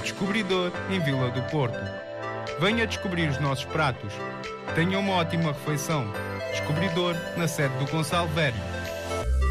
Descobridor, em Vila do Porto. Venha descobrir os nossos pratos. Tenha uma ótima refeição. Descobridor, na sede do Gonçalo Vério.